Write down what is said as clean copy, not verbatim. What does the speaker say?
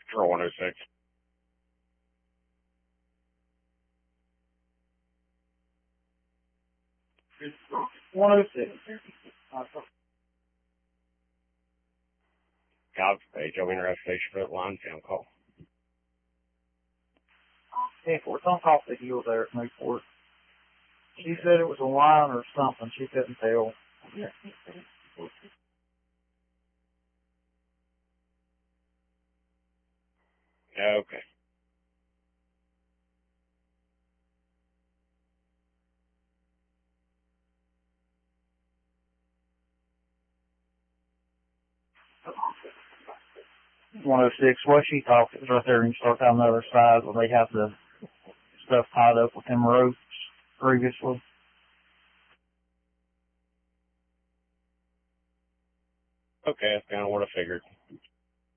Control 106. It's 106. Cobb's Page, I'll interrupt station front line, sound call. Hey, it's on top of the hill there at Newport. She said it was a line or something. She couldn't tell. Okay. It's 106. What she talked is right there, and you start down the other side where they have the stuff tied up with them ropes previously. Okay, that's kind of what I figured.